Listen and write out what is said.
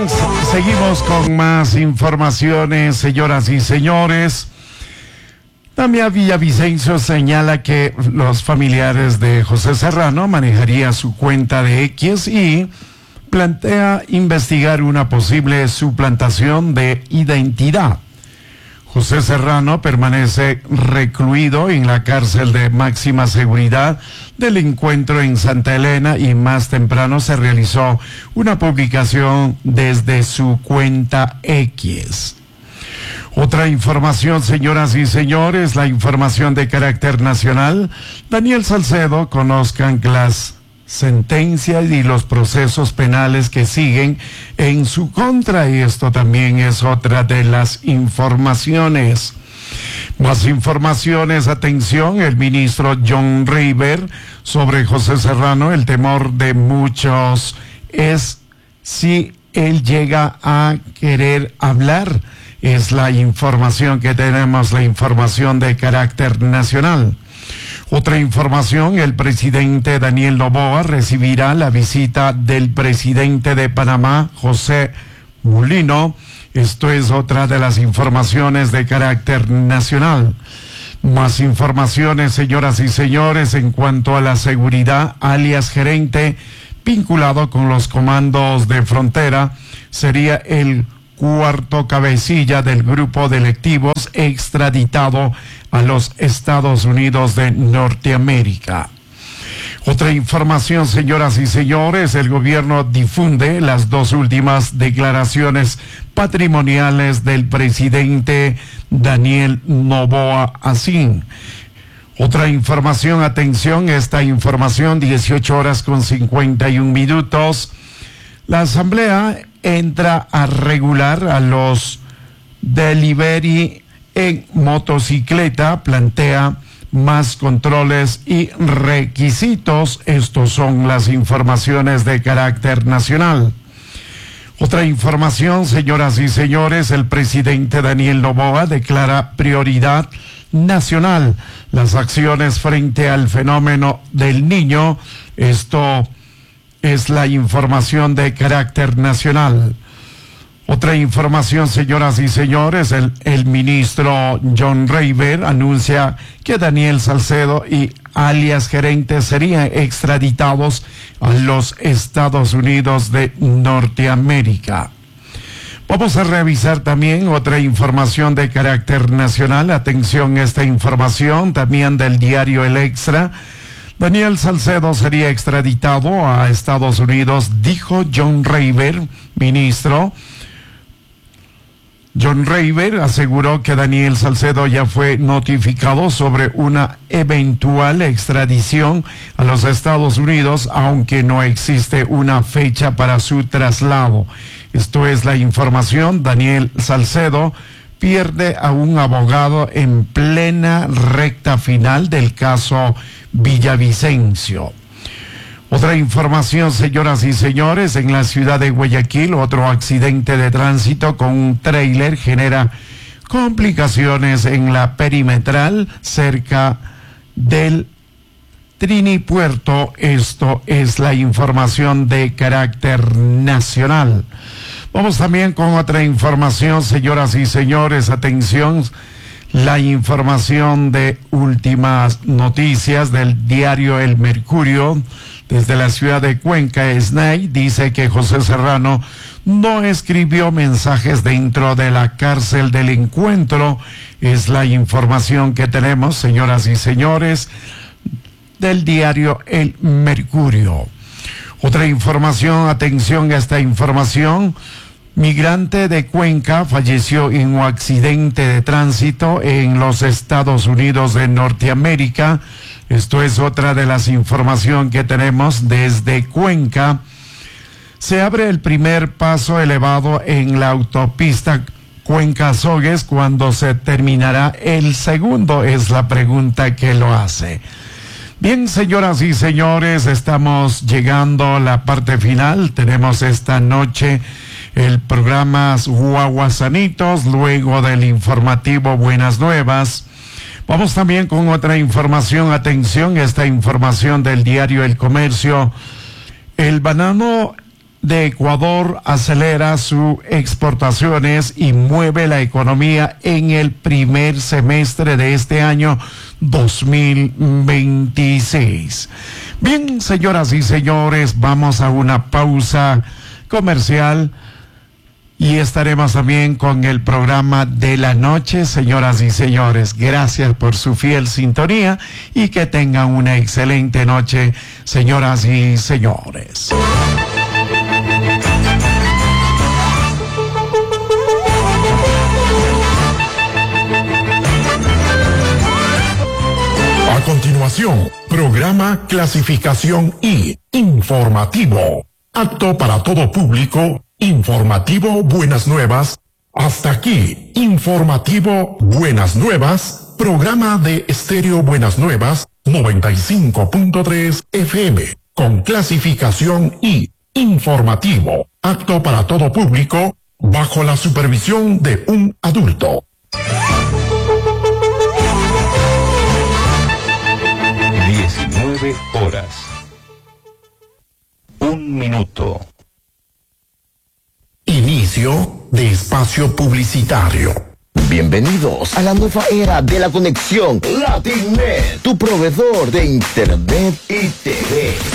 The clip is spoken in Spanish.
seguimos con más informaciones, señoras y señores. También Villavicencio señala que los familiares de José Serrano manejaría su cuenta de X y plantea investigar una posible suplantación de identidad. José Serrano permanece recluido en la cárcel de máxima seguridad del encuentro en Santa Elena y más temprano se realizó una publicación desde su cuenta X. Otra información, señoras y señores, la información de carácter nacional. Daniel Salcedo, conozcan las sentencias y los procesos penales que siguen en su contra, y esto también es otra de las informaciones. Más informaciones, atención, el ministro John Reiber sobre José Serrano. El temor de muchos es si él llega a querer hablar. Es la información que tenemos, la información de carácter nacional. Otra información, el presidente Daniel Noboa recibirá la visita del presidente de Panamá, José Mulino. Esto es otra de las informaciones de carácter nacional. Más informaciones, señoras y señores, en cuanto a la seguridad, alias gerente vinculado con los comandos de frontera, sería el cuarto cabecilla del grupo delictivo extraditado a los Estados Unidos de Norteamérica. Otra información, señoras y señores, el gobierno difunde las dos últimas declaraciones patrimoniales del presidente Daniel Noboa Asín. Otra información, atención, esta información, 18:51. La Asamblea entra a regular a los delivery en motocicleta, plantea más controles y requisitos. Estos son las informaciones de carácter nacional. Otra información, señoras y señores, el presidente Daniel Noboa declara prioridad nacional las acciones frente al fenómeno del Niño. Esto es la información de carácter nacional. Otra información, señoras y señores, el ministro John Reiber anuncia que Daniel Salcedo y alias gerente serían extraditados a los Estados Unidos de Norteamérica. Vamos a revisar también otra información de carácter nacional. Atención, esta información también del diario El Extra. Daniel Salcedo sería extraditado a Estados Unidos, dijo John Reiber, ministro. John Reiber aseguró que Daniel Salcedo ya fue notificado sobre una eventual extradición a los Estados Unidos, aunque no existe una fecha para su traslado. Esto es la información. Daniel Salcedo pierde a un abogado en plena recta final del caso Villavicencio. Otra información, señoras y señores, en la ciudad de Guayaquil, otro accidente de tránsito con un tráiler genera complicaciones en la perimetral cerca del Trinipuerto. Esto es la información de carácter nacional. Vamos también con otra información, señoras y señores, atención. La información de últimas noticias del diario El Mercurio, desde la ciudad de Cuenca, SNAI, dice que José Serrano no escribió mensajes dentro de la cárcel del encuentro. Es la información que tenemos, señoras y señores, del diario El Mercurio. Otra información, atención a esta información. Migrante de Cuenca falleció en un accidente de tránsito en los Estados Unidos de Norteamérica. Esto es otra de las informaciones que tenemos desde Cuenca. Se abre el primer paso elevado en la autopista Cuenca-Sogues. ¿Cuándo se terminará el segundo? Es la pregunta que lo hace. Bien, señoras y señores, estamos llegando a la parte final. Tenemos esta noche el programa Guaguasanitos, luego del informativo Buenas Nuevas. Vamos también con otra información. Atención, esta información del diario El Comercio. El banano de Ecuador acelera sus exportaciones y mueve la economía en el primer semestre de este año 2026. Bien, señoras y señores, vamos a una pausa comercial y estaremos también con el programa de la noche. Señoras y señores, gracias por su fiel sintonía y que tengan una excelente noche, señoras y señores. A continuación, programa Clasificación I, informativo, apto para todo público, informativo Buenas Nuevas. Hasta aquí, informativo Buenas Nuevas, programa de Estéreo Buenas Nuevas, 95.3 FM, con clasificación I, informativo, apto para todo público, bajo la supervisión de un adulto. 19 horas. 1 minuto. Inicio de espacio publicitario. Bienvenidos a la nueva era de la conexión Latinnet, tu proveedor de internet y TV.